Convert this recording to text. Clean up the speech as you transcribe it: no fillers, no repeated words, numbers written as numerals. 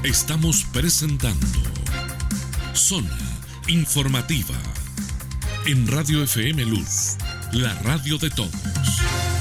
Estamos presentando Zona Informativa en Radio FM Luz, la radio de todos.